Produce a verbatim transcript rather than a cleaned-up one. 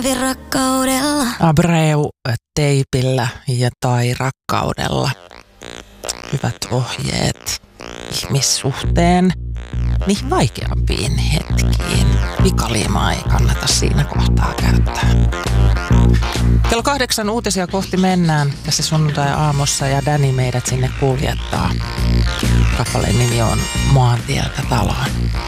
sovi rakkaudella. Abreu teipillä ja tai rakkaudella. Hyvät ohjeet ihmissuhteen niihin vaikeampiin hetkiin. Pikaliimaa ei kannata siinä kohtaa käyttää. Kello kahdeksan uutisia kohti mennään tässä sunnuntai-aamussa ja Danny meidät sinne kuljettaa. Kappaleen nimi on Maantieltä taloon.